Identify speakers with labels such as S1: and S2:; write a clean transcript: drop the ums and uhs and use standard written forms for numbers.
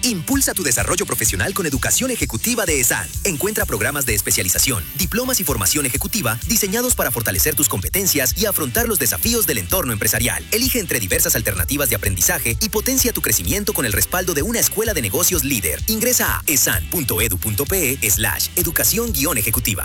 S1: Impulsa tu desarrollo profesional con educación ejecutiva de ESAN. Encuentra programas de especialización, diplomas y formación ejecutiva diseñados para fortalecer tus competencias y afrontar los desafíos del entorno empresarial. Elige entre diversas alternativas de aprendizaje y potencia tu crecimiento con el respaldo de una escuela de negocios líder. Ingresa a esan.edu.pe/educación-ejecutiva.